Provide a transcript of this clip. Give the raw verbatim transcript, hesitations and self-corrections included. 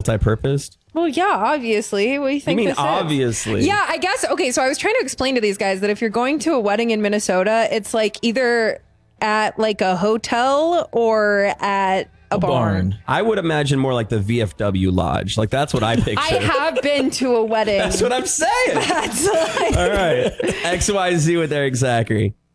multi-purposed? Well, yeah, obviously. What do you think? You mean this is? obviously? Yeah, I guess. Okay, so I was trying to explain to these guys that if you're going to a wedding in Minnesota, it's like either at like a hotel or at a, A barn. barn. I would imagine more like the V F W Lodge. Like that's what I picture. I have been to a wedding. That's what I'm saying. That's like, All right. X Y Z with Eric Zachary.